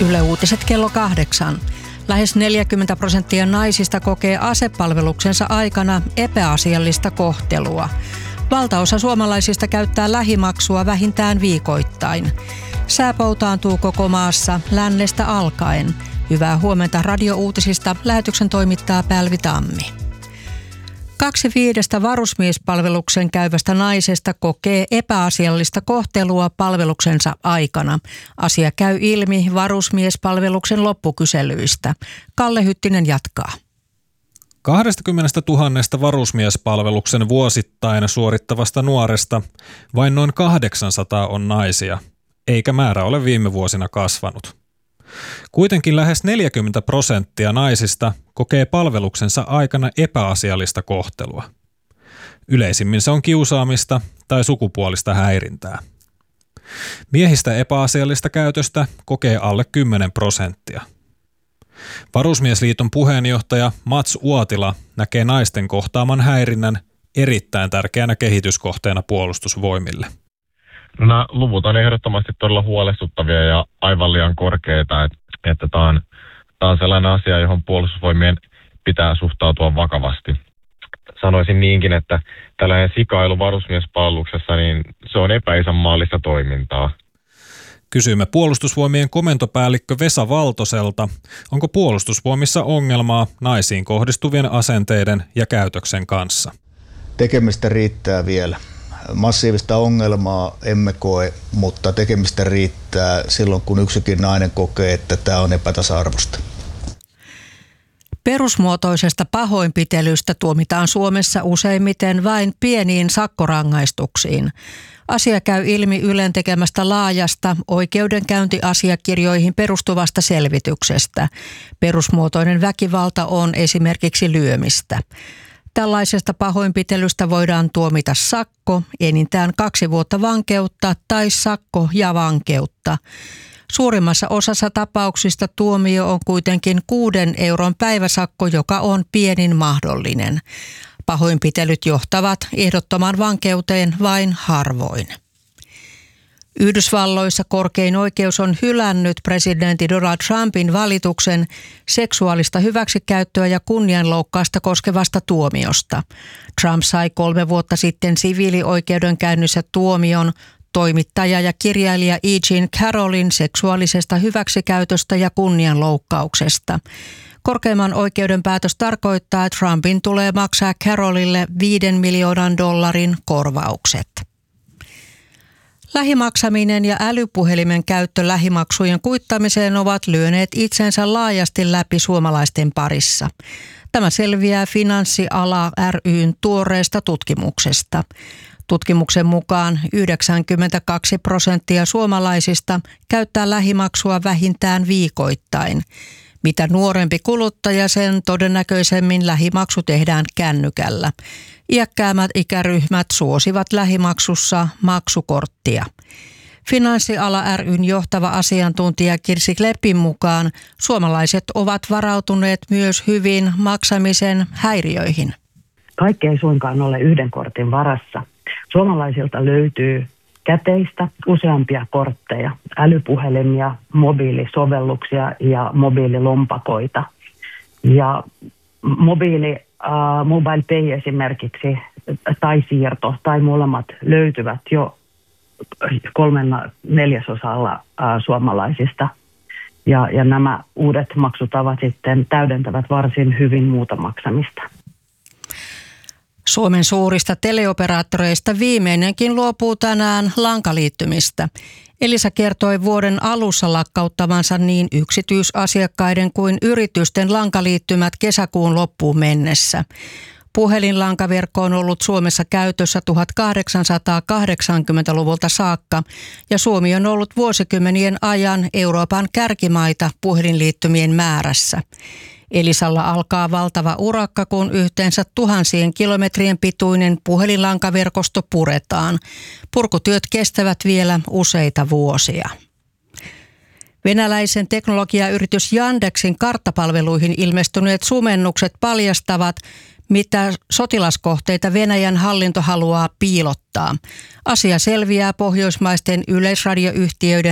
Yle Uutiset kello 8. Lähes 40% naisista kokee asepalveluksensa aikana epäasiallista kohtelua. Valtaosa suomalaisista käyttää lähimaksua vähintään viikoittain. Sää poutaantuu koko maassa lännestä alkaen. Hyvää huomenta radiouutisista. Lähetyksen toimittaa Pälvi Tammi. 2/5 varusmiespalveluksen käyvästä naisesta kokee epäasiallista kohtelua palveluksensa aikana. Asia käy ilmi varusmiespalveluksen loppukyselyistä. Kalle Hyttinen jatkaa. 20 000 varusmiespalveluksen vuosittain suorittavasta nuoresta vain noin 800 on naisia, eikä määrä ole viime vuosina kasvanut. Kuitenkin lähes 40% naisista kokee palveluksensa aikana epäasiallista kohtelua. Yleisimmin se on kiusaamista tai sukupuolista häirintää. Miehistä epäasiallista käytöstä kokee alle 10%. Varusmiesliiton puheenjohtaja Mats Uotila näkee naisten kohtaaman häirinnän erittäin tärkeänä kehityskohteena puolustusvoimille. Nämä luvut on ehdottomasti todella huolestuttavia ja aivan liian korkeita, että tämä on sellainen asia, johon puolustusvoimien pitää suhtautua vakavasti. Sanoisin niinkin, että tällainen sikailu varusmiespalveluksessa, niin se on epäisänmaallista toimintaa. Kysyimme puolustusvoimien komentopäällikkö Vesa Valtoselta, onko puolustusvoimissa ongelmaa naisiin kohdistuvien asenteiden ja käytöksen kanssa. Tekemistä riittää vielä. Massiivista ongelmaa emme koe, mutta tekemistä riittää silloin, kun yksikin nainen kokee, että tämä on epätasa-arvoista. Perusmuotoisesta pahoinpitelystä tuomitaan Suomessa useimmiten vain pieniin sakkorangaistuksiin. Asia käy ilmi Ylen tekemästä laajasta oikeudenkäyntiasiakirjoihin perustuvasta selvityksestä. Perusmuotoinen väkivalta on esimerkiksi lyömistä. Tällaisesta pahoinpitelystä voidaan tuomita sakko, enintään 2 vuotta vankeutta tai sakko ja vankeutta. Suurimmassa osassa tapauksista tuomio on kuitenkin 6 euron päiväsakko, joka on pienin mahdollinen. Pahoinpitelyt johtavat ehdottoman vankeuteen vain harvoin. Yhdysvalloissa korkein oikeus on hylännyt presidentti Donald Trumpin valituksen seksuaalista hyväksikäyttöä ja kunnianloukkausta koskevasta tuomiosta. Trump sai 3 vuotta sitten siviilioikeudenkäynnissä tuomion toimittaja ja kirjailija E. Jean Carrollin seksuaalisesta hyväksikäytöstä ja kunnianloukkauksesta. Korkeimman oikeuden päätös tarkoittaa, että Trumpin tulee maksaa Carrollille $5 miljoonan korvaukset. Lähimaksaminen ja älypuhelimen käyttö lähimaksujen kuittaamiseen ovat lyöneet itsensä laajasti läpi suomalaisten parissa. Tämä selviää Finanssiala ry:n tuoreesta tutkimuksesta. Tutkimuksen mukaan 92% suomalaisista käyttää lähimaksua vähintään viikoittain. Mitä nuorempi kuluttaja, sen todennäköisemmin lähimaksu tehdään kännykällä. Iäkkäämmät ikäryhmät suosivat lähimaksussa maksukorttia. Finanssiala ry:n johtava asiantuntija Kirsi Kleppin mukaan suomalaiset ovat varautuneet myös hyvin maksamisen häiriöihin. Kaikki ei suinkaan ole yhden kortin varassa. Suomalaisilta löytyy käteistä useampia kortteja, älypuhelimia, mobiilisovelluksia ja mobiililompakoita. Ja mobile pay esimerkiksi tai siirto tai molemmat löytyvät jo 3/4 suomalaisista. Ja nämä uudet maksutavat sitten täydentävät varsin hyvin muuta maksamista. Suomen suurista teleoperaattoreista viimeinenkin luopuu tänään lankaliittymistä. Elisa kertoi vuoden alussa lakkauttavansa niin yksityisasiakkaiden kuin yritysten lankaliittymät kesäkuun loppuun mennessä. Puhelinlankaverkko on ollut Suomessa käytössä 1880-luvulta saakka ja Suomi on ollut vuosikymmenien ajan Euroopan kärkimaita puhelinliittymien määrässä. Elisalla alkaa valtava urakka, kun yhteensä 1000 kilometrien pituinen puhelinlankaverkosto puretaan. Purkutyöt kestävät vielä useita vuosia. Venäläisen teknologiayritys Yandexin karttapalveluihin ilmestyneet sumennukset paljastavat, mitä sotilaskohteita Venäjän hallinto haluaa piilottaa. Asia selviää pohjoismaisten yleisradioyhtiöiden